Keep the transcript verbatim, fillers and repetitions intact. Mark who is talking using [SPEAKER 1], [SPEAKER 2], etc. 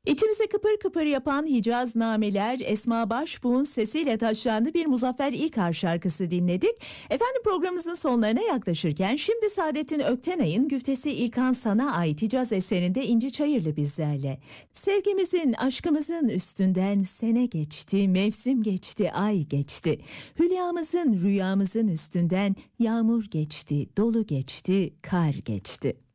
[SPEAKER 1] İçimizi kıpır kıpır yapan Hicaz Nameler, Esma Başbuğ'un sesiyle taşlandı bir Muzaffer İlkar şarkısı dinledik. Efendim programımızın sonlarına yaklaşırken şimdi Saadettin Öktenay'ın güftesi İlkan Sana ait Hicaz eserinde İnci Çayırlı bizlerle. Sevgimizin, aşkımızın üstünden sene geçti, mevsim geçti, ay geçti. Hülyamızın, rüyamızın üstünden yağmur geçti, dolu geçti, kar geçti.